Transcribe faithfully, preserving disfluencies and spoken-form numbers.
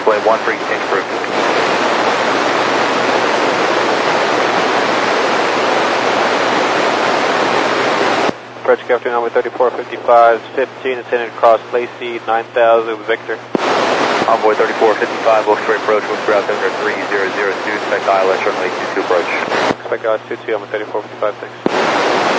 Explain one for exchange approved. Approach Captain number thirty-four fifty-five, fifteen, ascended across Lacey, nine thousand, Victor. Envoy thirty-four fifty-five, Wilkes-Barre approach, Wilkes-Barre altimeter three zero zero two, expect I L S runway two two approach. Expect I L S two two, I'm at thirty-four fifty-five, thanks.